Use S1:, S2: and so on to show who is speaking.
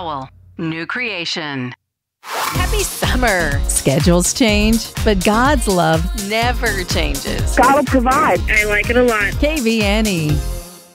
S1: Howell, new creation.
S2: Happy summer. Schedules change, but God's love never changes.
S3: God will provide. I like it a lot.
S2: KVNE.